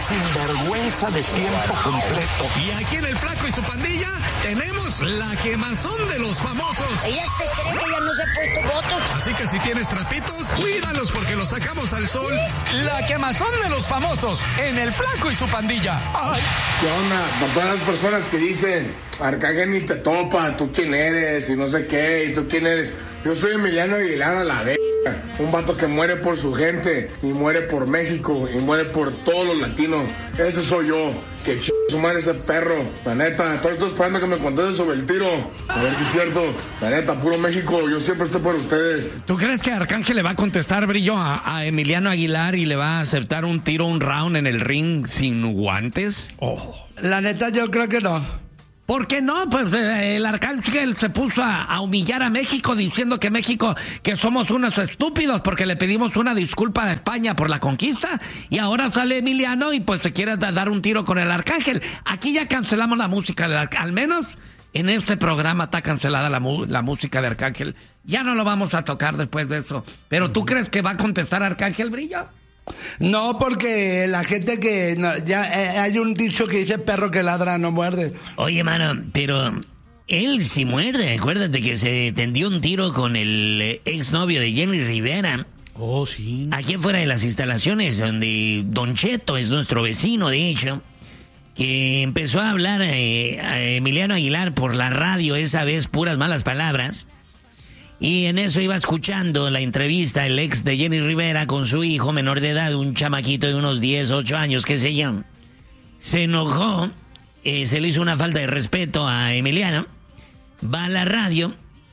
sinvergüenza de tiempo completo. Y aquí en El Flaco y su pandilla tenemos la quemazón de los famosos. Ella se cree que ya no se ha puesto botox. Así que si tienes trapitos, cuídalos porque los sacamos al sol. La quemazón de los famosos en El Flaco y su pandilla. ¡Ay! ¿Qué onda? Para todas las personas que dicen, Arcángel ni te topa, tú quién eres y no sé qué, y tú quién eres. Yo soy Emiliano Aguilar a la verga. Un vato que muere por su gente, y muere por México, y muere por todos los latinos. Ese soy yo. Que su madre ese perro. La neta, estoy esperando que me conteste sobre el tiro. A ver si es cierto. La neta, puro México, yo siempre estoy por ustedes. ¿Tú crees que Arcángel le va a contestar, Brillo, a Emiliano Aguilar y le va a aceptar un tiro, un round en el ring sin guantes? Oh. La neta, yo creo que no. ¿Por qué no? Pues el Arcángel se puso a humillar a México diciendo que México, que somos unos estúpidos porque le pedimos una disculpa a España por la conquista y ahora sale Emiliano y pues se quiere dar un tiro con el Arcángel. Aquí ya cancelamos la música del Arcángel, al menos en este programa está cancelada la música de Arcángel. Ya no lo vamos a tocar después de eso. ¿Pero tú crees que va a contestar Arcángel, Brillo? No, porque la gente que... No, ya hay un dicho que dice perro que ladra no muerde. Oye, mano, pero él sí muerde. Acuérdate que se tendió un tiro con el exnovio de Jenny Rivera. Oh, sí. Aquí afuera de las instalaciones, donde Don Cheto es nuestro vecino, de hecho, que empezó a hablar a Emiliano Aguilar por la radio, esa vez puras malas palabras. Y en eso iba escuchando la entrevista el ex de Jenny Rivera con su hijo menor de edad, un chamaquito de unos 10, 8 años, qué sé yo. Se enojó, se le hizo una falta de respeto a Emiliano, va a la radio,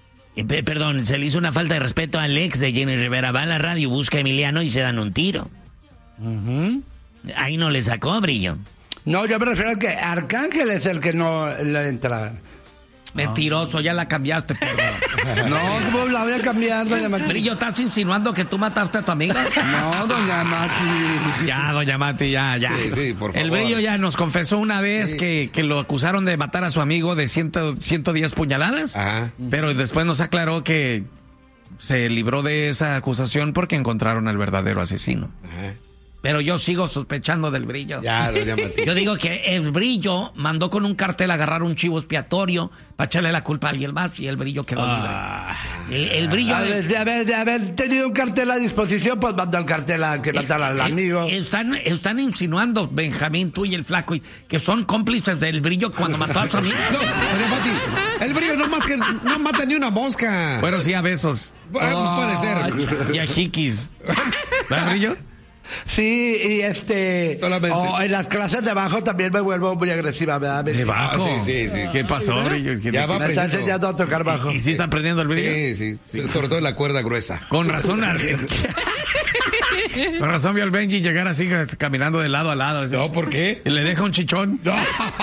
se le hizo una falta de respeto al ex de Jenny Rivera, va a la radio, busca a Emiliano y se dan un tiro. Ahí no le sacó, Brillo. No, yo me refiero a que Arcángel es el que no le entra. Mentiroso, ya la cambiaste, perro. No, ¿cómo la voy a cambiar, doña Mati? Brillo, ¿estás insinuando que tú mataste a tu amiga? No, doña Mati. Ya, doña Mati, ya. Sí, por favor. El Brillo ya nos confesó una vez que lo acusaron de matar a su amigo de 110 puñaladas. Ajá. Pero después nos aclaró que se libró de esa acusación porque encontraron al verdadero asesino. Ajá. Pero yo sigo sospechando del Brillo. Ya, doña Mati. Yo digo que el Brillo mandó con un cartel a agarrar un chivo expiatorio para echarle la culpa a alguien más y el Brillo quedó libre. El Brillo... De haber tenido un cartel a disposición, pues mandó el cartel a que matara al amigo. Están insinuando, Benjamín, tú y el Flaco, que son cómplices del Brillo cuando mató a su amigo. No, doña Mati, el Brillo no mata ni una mosca. Bueno, sí, a besos. Puede ser. Y a jiquis. ¿Verdad, Brillo? Sí, y solamente. en las clases de bajo también me vuelvo muy agresiva, ¿verdad? ¿De bajo? Sí. ¿Qué pasó, Brillo? Ya va Me está aprendiendo. enseñando a tocar bajo. ¿Y sí está aprendiendo el Brillo? Sí. Sobre todo en la cuerda gruesa. Con razón, con razón vio al Benji llegar así caminando de lado a lado. No, ¿por qué? Y le deja un chichón. No.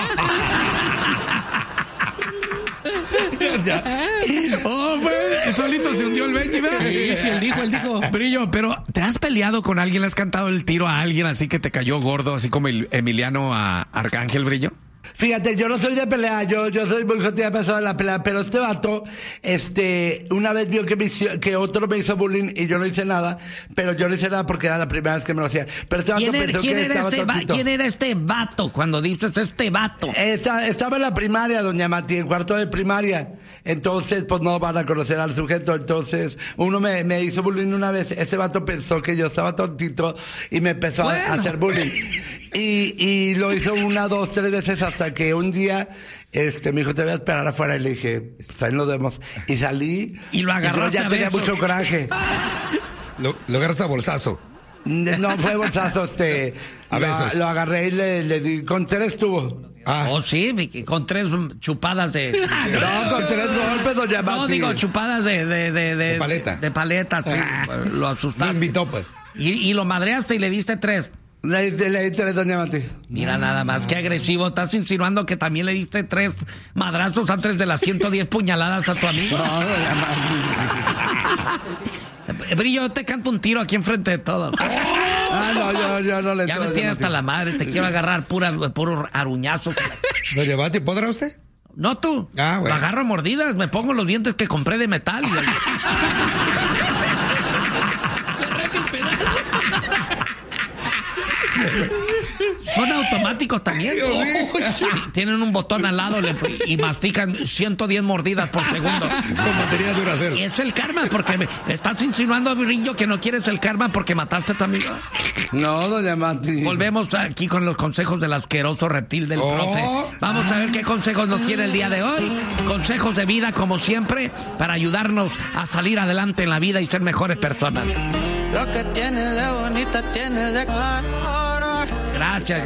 Oh, pues, solito se hundió el Benji, ¿verdad? Sí, él dijo. Brillo, pero ¿te has peleado con alguien? ¿Le has cantado el tiro a alguien así que te cayó gordo, así como Emiliano a Arcángel, Brillo? Fíjate, yo no soy de pelea, yo soy muy jodida persona de la pelea, pero este vato, una vez vio que otro me hizo bullying y yo no hice nada, pero yo no hice nada porque era la primera vez que me lo hacía. Pero este vato pensó que estaba tontito. ¿Quién era este vato cuando dices este vato? Estaba en la primaria, doña Mati, en cuarto de primaria. Entonces, pues no van a conocer al sujeto. Entonces, uno me hizo bullying una vez. Ese vato pensó que yo estaba tontito y me empezó a hacer bullying. Y lo hizo 1, 2, 3 veces hasta que un día me dijo, te voy a esperar afuera. Y le dije, pues ahí nos vemos. Y salí. Y lo agarraste. Y yo ya tenía mucho coraje. Lo agarraste a bolsazo. No fue bolsazo, A besos. Lo agarré y le di, con 3 tuvo. Oh, sí, con 3 chupadas de... No, con 3 golpes, doña Mati. No, digo, chupadas de paleta. De paleta, sí. Lo asustaste. No invitó, pues. Y lo madreaste y le diste 3. Le di 3, doña Mati. Mira nada más, qué agresivo. Estás insinuando que también le diste 3 madrazos antes de las 110 puñaladas a tu amigo. No, doña Mati. Brillo, yo te canto un tiro aquí enfrente de todo. No, yo no le Ya me tienes hasta la madre, te quiero agarrar puro aruñazo. Doña Mati, ¿podrá usted? No tú. Bueno. Lo agarro a mordidas, me pongo los dientes que compré de metal. Le arranco el pedazo. Son automáticos también. Tienen un botón al lado y mastican 110 mordidas por segundo. Con batería Duracell. Y es el karma, porque me estás insinuando, Brillo, que no quieres el karma porque mataste a tu amigo. No, doña Mati. Volvemos aquí con los consejos del asqueroso reptil del profe. Vamos a ver qué consejos nos tiene el día de hoy. Consejos de vida, como siempre, para ayudarnos a salir adelante en la vida y ser mejores personas. Lo que tiene de bonita tiene de Gracias.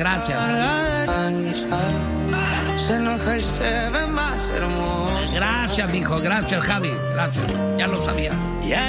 Se enoja y se ve más hermoso. Gracias, mijo. Gracias, Javi. Gracias. Ya lo sabía.